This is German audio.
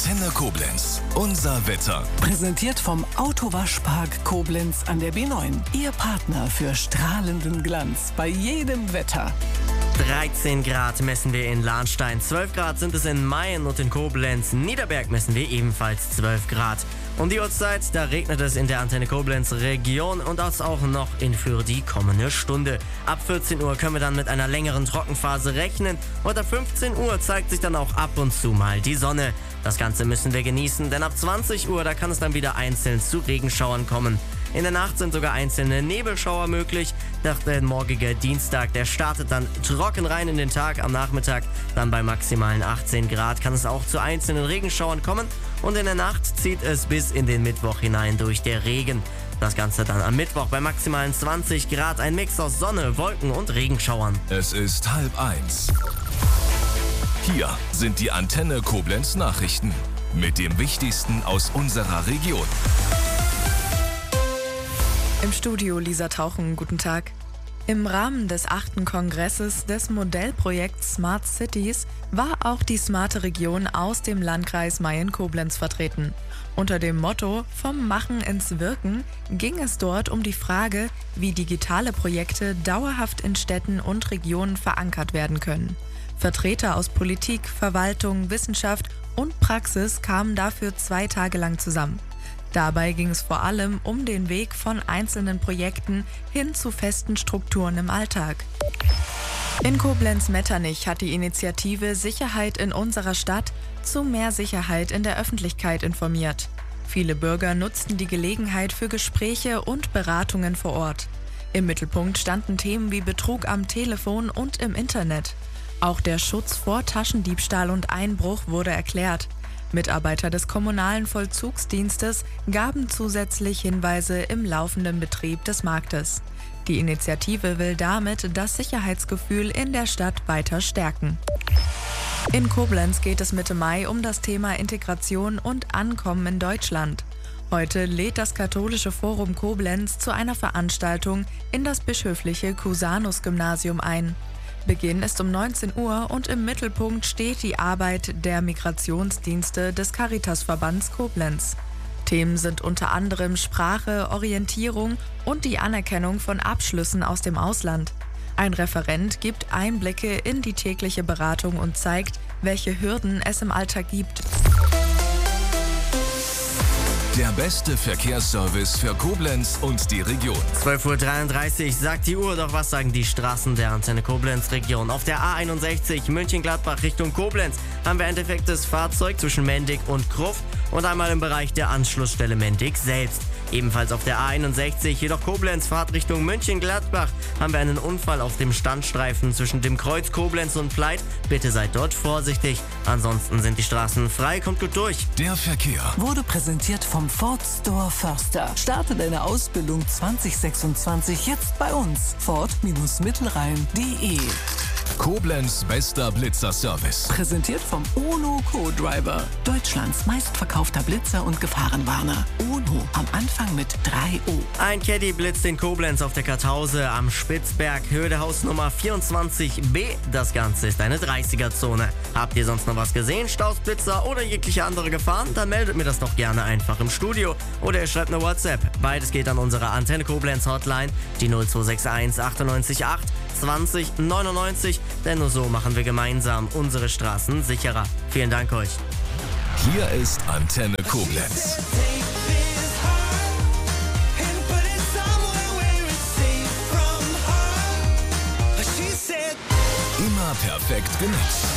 Antenne Koblenz. Unser Wetter. Präsentiert vom Autowaschpark Koblenz an der B9. Ihr Partner für strahlenden Glanz bei jedem Wetter. 13 Grad messen wir in Lahnstein, 12 Grad sind es in Mayen und in Koblenz. Niederberg messen wir ebenfalls 12 Grad. Um die Uhrzeit, da regnet es in der Antenne Koblenz Region und das auch noch für die kommende Stunde. Ab 14 Uhr können wir dann mit einer längeren Trockenphase rechnen und ab 15 Uhr zeigt sich dann auch ab und zu mal die Sonne. Das Ganze müssen wir genießen, denn ab 20 Uhr, da kann es dann wieder einzeln zu Regenschauern kommen. In der Nacht sind sogar einzelne Nebelschauer möglich. Der morgige Dienstag, der startet dann trocken rein in den Tag. Am Nachmittag dann bei maximalen 18 Grad kann es auch zu einzelnen Regenschauern kommen. Und in der Nacht zieht es bis in den Mittwoch hinein durch der Regen. Das Ganze dann am Mittwoch bei maximalen 20 Grad. Ein Mix aus Sonne, Wolken und Regenschauern. Es ist 12:30. Hier sind die Antenne Koblenz Nachrichten mit dem Wichtigsten aus unserer Region. Im Studio Lisa Tauchen, guten Tag. Im Rahmen des 8. Kongresses des Modellprojekts Smart Cities war auch die smarte Region aus dem Landkreis Mayen-Koblenz vertreten. Unter dem Motto „Vom Machen ins Wirken" ging es dort um die Frage, wie digitale Projekte dauerhaft in Städten und Regionen verankert werden können. Vertreter aus Politik, Verwaltung, Wissenschaft und Praxis kamen dafür 2 Tage lang zusammen. Dabei ging es vor allem um den Weg von einzelnen Projekten hin zu festen Strukturen im Alltag. In Koblenz-Metternich hat die Initiative Sicherheit in unserer Stadt zu mehr Sicherheit in der Öffentlichkeit informiert. Viele Bürger nutzten die Gelegenheit für Gespräche und Beratungen vor Ort. Im Mittelpunkt standen Themen wie Betrug am Telefon und im Internet. Auch der Schutz vor Taschendiebstahl und Einbruch wurde erklärt. Mitarbeiter des kommunalen Vollzugsdienstes gaben zusätzlich Hinweise im laufenden Betrieb des Marktes. Die Initiative will damit das Sicherheitsgefühl in der Stadt weiter stärken. In Koblenz geht es Mitte Mai um das Thema Integration und Ankommen in Deutschland. Heute lädt das Katholische Forum Koblenz zu einer Veranstaltung in das bischöfliche Cusanus-Gymnasium ein. Beginn ist um 19 Uhr und im Mittelpunkt steht die Arbeit der Migrationsdienste des Caritasverbands Koblenz. Themen sind unter anderem Sprache, Orientierung und die Anerkennung von Abschlüssen aus dem Ausland. Ein Referent gibt Einblicke in die tägliche Beratung und zeigt, welche Hürden es im Alltag gibt. Der beste Verkehrsservice für Koblenz und die Region. 12:33 Uhr sagt die Uhr, doch was sagen die Straßen der Antenne Koblenz Region? Auf der A61 München-Gladbach Richtung Koblenz haben wir ein defektes Fahrzeug zwischen Mendig und Gruft und einmal im Bereich der Anschlussstelle Mendig selbst. Ebenfalls auf der A61, jedoch Koblenz Fahrt Richtung München-Gladbach, haben wir einen Unfall auf dem Standstreifen zwischen dem Kreuz Koblenz und Pleit. Bitte seid dort vorsichtig. Ansonsten sind die Straßen frei, kommt gut durch. Der Verkehr Wurde präsentiert vom Ford Store Förster. Starte deine Ausbildung 2026 jetzt bei uns. Ford-Mittelrhein.de. Koblenz bester Blitzer-Service. Präsentiert vom UNO Co-Driver. Deutschlands meistverkaufter Blitzer und Gefahrenwarner. UNO am Anfang mit 3O. Ein Caddy blitzt in Koblenz auf der Kartause am Spitzberg, Höhe der Hausnummer 24b. Das Ganze ist eine 30er-Zone. Habt ihr sonst noch was gesehen? Staus, Blitzer oder jegliche andere Gefahren? Dann meldet mir das doch gerne einfach im Studio oder ihr schreibt eine WhatsApp. Beides geht an unsere Antenne Koblenz Hotline, die 0261 98 8 20 99, denn nur so machen wir gemeinsam unsere Straßen sicherer. Vielen Dank euch. Hier ist Antenne Koblenz. Immer perfekt genutzt.